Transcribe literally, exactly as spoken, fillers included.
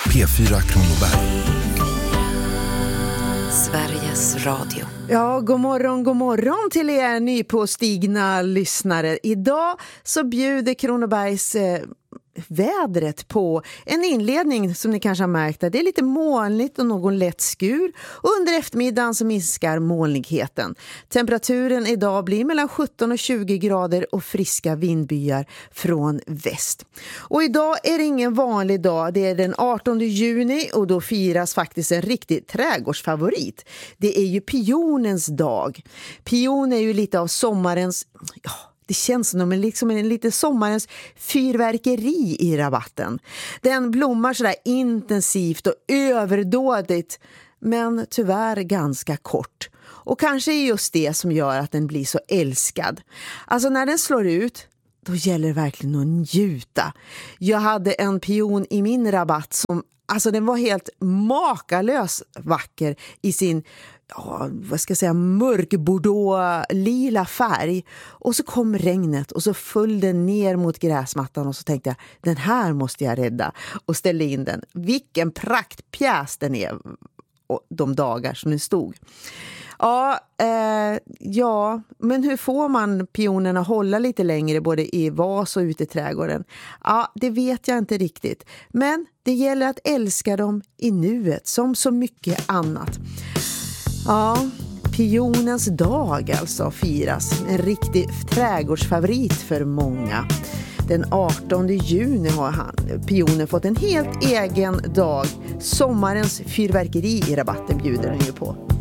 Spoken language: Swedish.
P fyra Kronoberg. Sveriges Radio. Ja, god morgon, god morgon till er nypåstigna lyssnare. Idag så bjuder Kronobergs eh, vädret på en inledning som ni kanske har märkt. Det är lite molnigt och någon lätt skur. Och under eftermiddagen så minskar molnigheten. Temperaturen idag blir mellan sjutton och tjugo grader och friska vindbyar från väst. Och idag är det ingen vanlig dag. Det är den artonde juni och då firas faktiskt en riktig trädgårdsfavorit. Det är ju pionens dag. Pion är ju lite av sommarens... Ja, det känns som en, liksom en lite sommarens fyrverkeri i rabatten. Den blommar sådär intensivt och överdådigt, men tyvärr ganska kort. Och kanske är just det som gör att den blir så älskad. Alltså när den slår ut, då gäller det verkligen att njuta. Jag hade en pion i min rabatt som, alltså den var helt makalös vacker i sin... Ja, vad ska jag säga, mörkbordeaux lila färg. Och så kom regnet och så föll den ner mot gräsmattan och så tänkte jag, den här måste jag rädda och ställde in den. Vilken praktpjäs den är de dagar som den stod. Ja, eh, ja, men hur får man pionerna hålla lite längre både i vas och ute i trädgården? Ja, det vet jag inte riktigt. Men det gäller att älska dem i nuet som så mycket annat. Ja, pionens dag alltså firas. En riktig trädgårdsfavorit för många. Den artonde juni har han, pionen fått en helt egen dag. Sommarens fyrverkeri i rabatten bjuder den ju på.